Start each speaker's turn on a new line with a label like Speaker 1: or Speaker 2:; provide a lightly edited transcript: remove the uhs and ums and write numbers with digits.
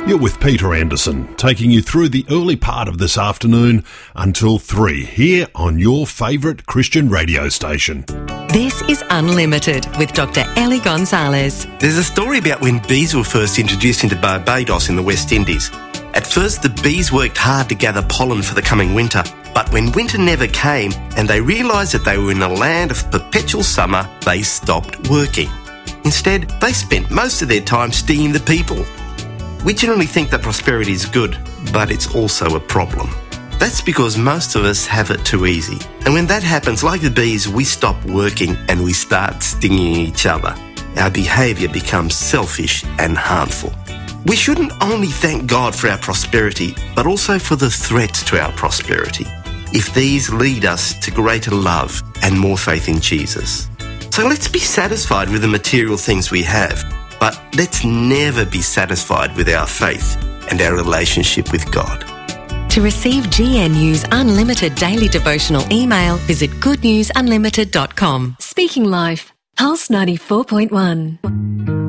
Speaker 1: You're with Peter Anderson, taking you through the early part of this afternoon until 3 here on your favourite Christian radio station.
Speaker 2: This is Unlimited with Dr. Ellie Gonzalez.
Speaker 3: There's a story about when bees were first introduced into Barbados in the West Indies. At first, the bees worked hard to gather pollen for the coming winter, but when winter never came and they realised that they were in a land of perpetual summer, they stopped working. Instead, they spent most of their time stinging the people. We generally think that prosperity is good, but it's also a problem. That's because most of us have it too easy. And when that happens, like the bees, we stop working and we start stinging each other. Our behaviour becomes selfish and harmful. We shouldn't only thank God for our prosperity, but also for the threats to our prosperity, if these lead us to greater love and more faith in Jesus. So let's be satisfied with the material things we have, but let's never be satisfied with our faith and our relationship with God.
Speaker 2: To receive GNU's Unlimited Daily Devotional email, visit goodnewsunlimited.com.
Speaker 4: Speaking Life, Pulse 94.1.